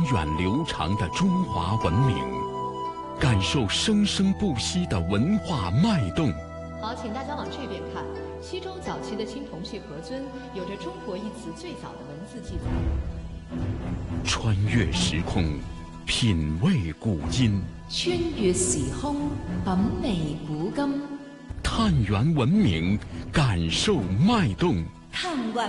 远流长的中华文明，感受生生不息的文化脉动。 好，请大家往这边看。西周早期的青铜器盒尊有着“中国”一词最早的文字记载。 穿越时空，品味古今； 穿越時空，品味古今； 探源文明，感受脈動。 探源